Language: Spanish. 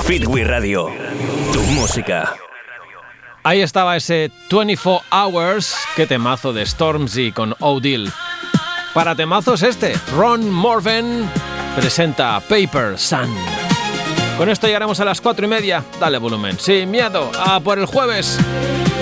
Fitwi Radio, tu música. Ahí estaba ese 24 Hours, qué temazo de Stormzy con Odile. Para temazos Ron Morven presenta Paper Sun. Con esto llegaremos a las 4:30. Dale volumen, sin miedo, a por el jueves.